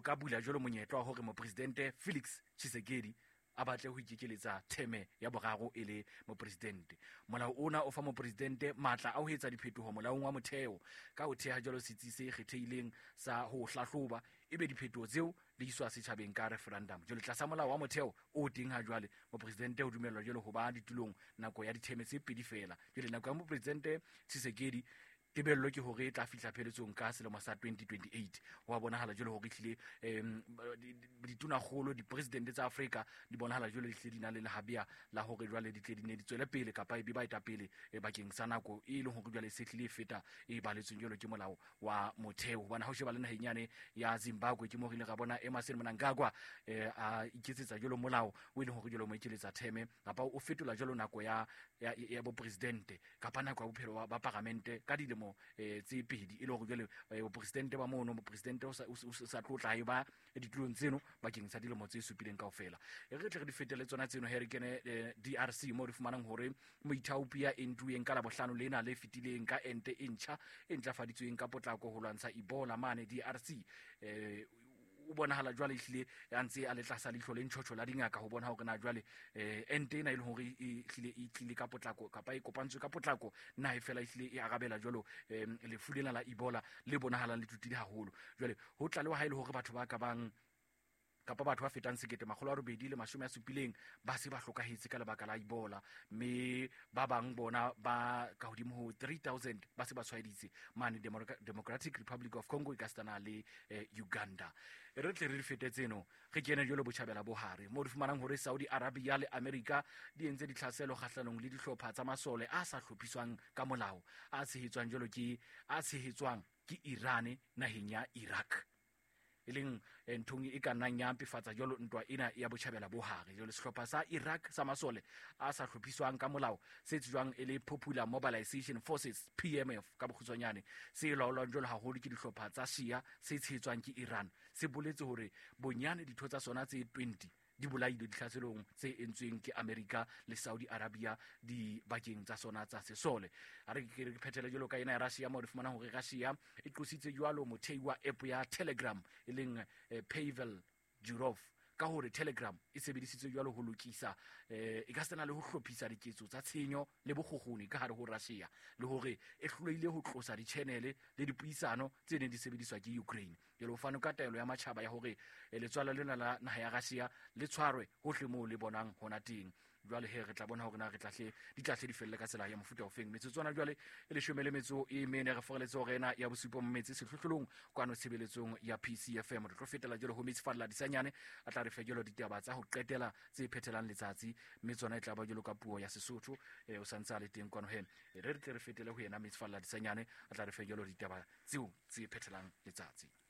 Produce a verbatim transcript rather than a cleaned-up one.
ka bula jolo monyetlo wa hore mopresidente Felix Tshisekedi a batle ho ikekeletsa theme ya boraro e le mopresidente. Molao ona o fa mopresidente matla a ho etsa diphetoho molaong wa motheo ka ho theha jalo setsi se kgethehileng sa ho hlahloba ebe diphetoho tseo di iswa setjhabeng ka referendum. Jole tlasa molao wa motheo o teng ha jwale mopresidente o dumellwa jalo ho ba ditulong nako ya ditheme tse pedi fela. Jole nako ya mopresidente Tshisekedi tebello ke hore e tla fihla pheletsong ka selemo sa twenty twenty-eight. Wa bonahala jole hore hlile em dituna kgolo di president tsa Afrika di bonahala jole hlile dina le lehabia la hore jwale di tle di ne di tswele pele kapa e be ba eta pele e bakeng sa nako e leng hore jwale se hlile feta e baletsweng jole ke molao wa motheo. Bona ha o sheba le nahenyane ya Zimbabwe ke mo rile ga bona Emmerson Mnangagwa eh, a iketsetsa jole molao o leng hore jole mo ikeletsa theme kapa o fetola jole nako ya ya, ya bo presidente kapa nako ya bophelo ba parlamente ka dilemo eh tse pedi ile go jole o presidente ba mono mo presidente o sa tlotla e ba ditulong tseno bakeng sa dilemo tse supileng kaofela. E re tle re di fetele tsona tseno he re kene D R C mo re fumanang hore Moithaopia e ntueng ka la bohlano lena le fitileng ka ente e ntjha e ntlafaditsweng ka potlako ho lwantsha Ebola mane D R C. eh o bonahala jwale ehlile a ntse a le tlasa leihlo le ntjhotjho la dingaka ho bona hore na jwale eh ente ena ile hore e hlile e tlile ka potlako kapa e kopantswe ka potlako na e fela ehlile e arabela jwalo le fulena la Ebola le bonahala le tutile haholo. Jwale ho tla le wa haile hore batho ba ka bang kapa batho ba fetang sekete makgolo a robedi le mashome a supileng ba se ba hlokahetse ka lebaka la Ebola, mme ba bang bona ba ka hodimo ho three thousand ba se ba tshwaeditse mane Democratic Republic of Congo e kastana le eh, Uganda. E re tle re fetetseno re kene jolo botjhabela bohare mo re fumanang hore Saudi Arabia le America di entse ditlhaselo kgahlanong le dihlopha tsa masole a sa hlophiswang ka molao a tshehetswang jolo ke a tshehetswang ke Iran naheng ya Iraq. Eleng ntong e ka nang ya mpefatsa jolo ntwa ena ya botjhabela bohare. Jolo sehlopha sa Iraq sa masole a sa hlophiswang ka molao se tswang e le Popular Mobilization Forces P M F ka bokgutswanyane se laolwang jolo haholo ke dihlopha tsa Shia se tshehetswang ke Iran. Se boletse hore bonyane ditho tsa sona tse twenty di bolaile ditlhaselong tse entsweng ke America le Saudi Arabia di bakeng tsa sona tsa sesole. A re ke re phethele jolo ka ena ya Russia mo re fumana hore Russia e tlositse jwalo mothei wa app ya Telegram e leng eh, Pavel Durov ka hore Telegram e sebedisitswe jwalo ho lokisa eh e ka sena le ho hlophisa diketso tsa tshenyo le bokgokgoni ka hare ho Russia le hore e hloile ho tlosa di channel le dipuisano tse neng di sebediswa ke Ukraine. Jelo fano ka taelo ya matjhaba ya hore le tswala lena la naha ya Russia le tshwarwe hohle mo le bonang hona teng. Jwale he re tla bona hore na re tlahle di tlahle di felle ka tsela ya mofuta o feng. Metso tsona jwale e le shomele metso e mene re foreletse hore na ya bosupo mmetse sehlohlolong kwano tshebeletsong ya P C F M. Re tlo fetela jelo ho Metsfalla disanyane a tla re fe jelo ditaba tsa ho qetela tse phethelang letsatsi mme tsona e tla ba jelo ka puo ya Sesotho e o santsa le teng kwano he re re tle re fetele ho yena Metsfalla disanyane a tla re fe jelo ditaba tseo tse phethelang letsatsi.